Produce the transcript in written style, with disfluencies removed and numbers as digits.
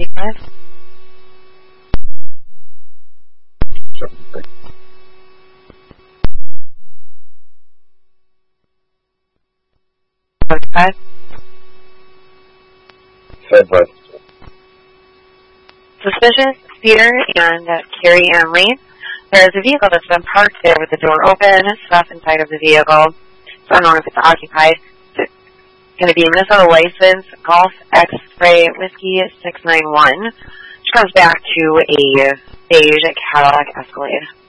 75. Suspicious, Peter and Carrie Ann Lee. There is a vehicle that's been parked there with the door open, stuff inside of the vehicle. It's unknown if it's occupied. It's going to be Minnesota license, Golf X-Ray Whiskey 691, which comes back to a beige Cadillac Escalade.